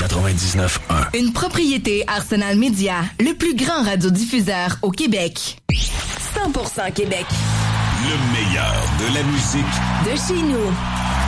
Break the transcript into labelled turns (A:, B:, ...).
A: 99.1.
B: Une propriété Arsenal Media, le plus grand radiodiffuseur au Québec. 100% Québec.
A: Le meilleur de la musique
B: de chez nous.